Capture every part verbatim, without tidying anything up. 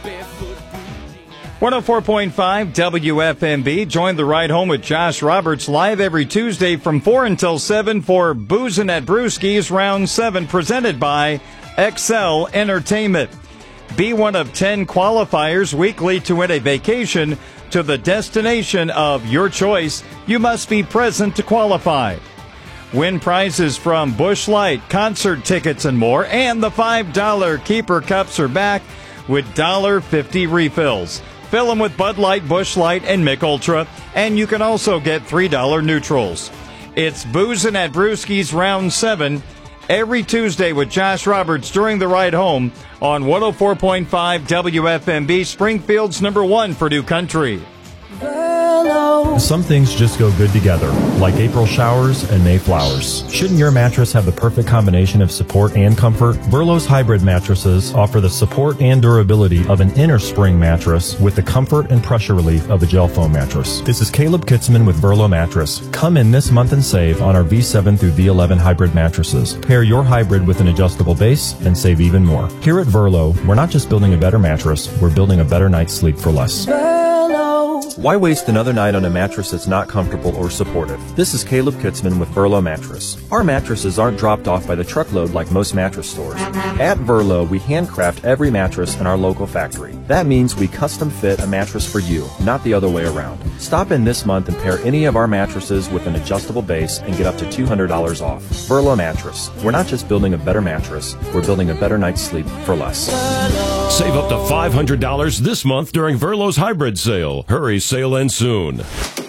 one oh four point five W F M B. Join the ride home with Josh Roberts live every Tuesday from four until seven for Boozin' at Brewski's Round seven, presented by Excel Entertainment. Be one of ten qualifiers weekly to win a vacation to the destination of your choice. You must be present to qualify. Win prizes from Busch Light, concert tickets, and more. And the five dollar Keeper Cups are back with one dollar fifty refills. Fill them with Bud Light, Busch Light, and Mick Ultra. And you can also get three dollar neutrals. It's Boozin' at Brewski's Round seven every Tuesday with Josh Roberts during the ride home on one oh four point five W F M B, Springfield's number one for New Country. Some things just go good together, like April showers and May flowers. Shouldn't your mattress have the perfect combination of support and comfort? Verlo's hybrid mattresses offer the support and durability of an inner spring mattress with the comfort and pressure relief of a gel foam mattress. This is Caleb Kitzman with Verlo Mattress. Come in this month and save on our V seven through V eleven hybrid mattresses. Pair your hybrid with an adjustable base and save even more. Here at Verlo, we're not just building a better mattress, we're building a better night's sleep for less. Why waste another night on a mattress that's not comfortable or supportive? This is Caleb Kitzman with Verlo Mattress. Our mattresses aren't dropped off by the truckload like most mattress stores. At Verlo, we handcraft every mattress in our local factory. That means we custom fit a mattress for you, not the other way around. Stop in this month and pair any of our mattresses with an adjustable base and get up to two hundred dollars off. Verlo Mattress. We're not just building a better mattress, we're building a better night's sleep for less. Save up to five hundred dollars this month during Verlo's hybrid sale. Hurry, sale ends soon.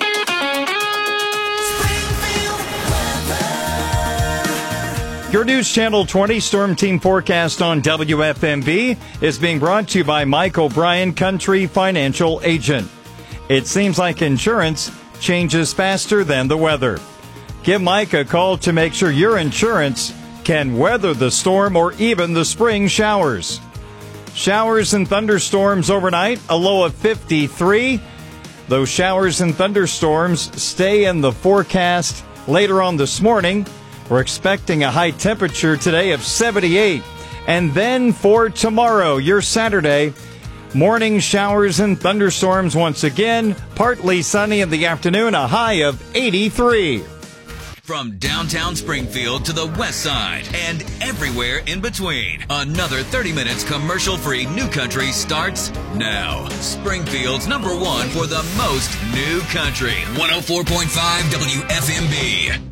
Your News Channel twenty Storm Team forecast on W F M B is being brought to you by Mike O'Brien, Country Financial Agent. It seems like insurance changes faster than the weather. Give Mike a call to make sure your insurance can weather the storm or even the spring showers. Showers and thunderstorms overnight, a low of fifty-three. Those showers and thunderstorms stay in the forecast later on this morning. We're expecting a high temperature today of seventy-eight. And then for tomorrow, your Saturday, morning showers and thunderstorms once again. Partly sunny in the afternoon, a high of eighty-three. From downtown Springfield to the west side and everywhere in between, another thirty minutes commercial-free New Country starts now. Springfield's number one for the most New Country. one oh four point five W F M B.